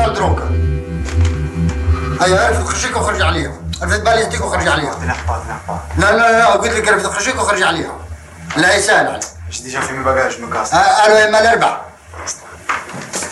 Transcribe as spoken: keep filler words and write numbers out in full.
سال دروكا. هيا عرفت خشيك وخرج عليها. عرفت بالي يديك وخرج عليها. لا لا لا قلت لك عرفت خشيك وخرج عليها. لا يسال عليك. Je déjà fait mes bagages, je me casse. الو يا مال اربع.